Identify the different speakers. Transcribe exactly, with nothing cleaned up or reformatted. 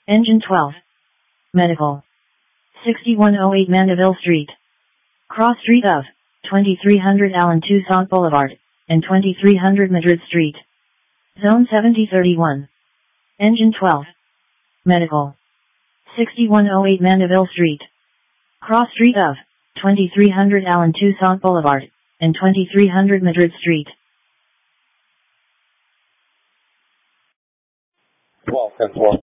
Speaker 1: Engine twelve. Medical. sixty-one oh eight Mandeville Street. Cross Street of twenty-three hundred Allen Toussaint Boulevard, and twenty-three hundred Madrid Street. Zone seventy thirty-one. Engine twelve. Medical. sixty-one oh eight Mandeville Street. Cross Street of twenty-three hundred Allen Toussaint Boulevard, and twenty-three hundred Madrid Street.
Speaker 2: twelve ten four.